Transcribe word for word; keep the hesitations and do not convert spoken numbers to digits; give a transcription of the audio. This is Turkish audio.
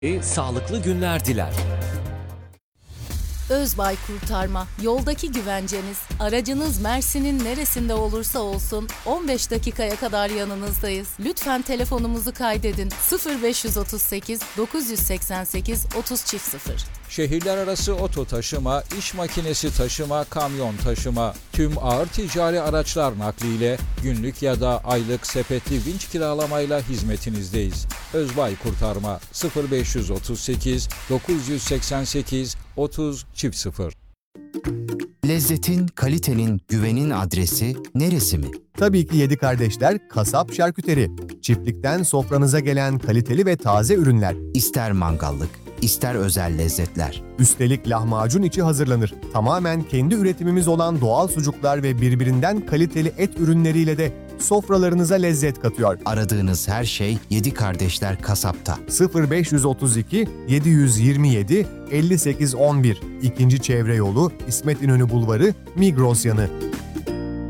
Sağlıklı günler diler. Özbay Kurtarma, yoldaki güvenceniz. Aracınız Mersin'in neresinde olursa olsun on beş dakikaya kadar yanınızdayız. Lütfen telefonumuzu kaydedin. sıfır beş otuz sekiz dokuz yüz seksen sekiz otuz sıfır. Şehirler arası oto taşıma, iş makinesi taşıma, kamyon taşıma, tüm ağır ticari araçlar nakliyle günlük ya da aylık sepetli vinç kiralamayla hizmetinizdeyiz. Özbay Kurtarma sıfır beş otuz sekiz dokuz yüz seksen sekiz otuz sıfır. Lezzetin, kalitenin, güvenin adresi neresi mi? Tabii ki Yedi Kardeşler Kasap Şarküteri. Çiftlikten sofranıza gelen kaliteli ve taze ürünler. İster mangallık, ister özel lezzetler. Üstelik lahmacun içi hazırlanır. Tamamen kendi üretimimiz olan doğal sucuklar ve birbirinden kaliteli et ürünleriyle de sofralarınıza lezzet katıyor. Aradığınız her şey Yedi Kardeşler Kasap'ta. sıfır beş otuz iki yedi yüz yirmi yedi elli sekiz on bir. İkinci Çevre Yolu, İsmet İnönü Bulvarı, Migros yanı.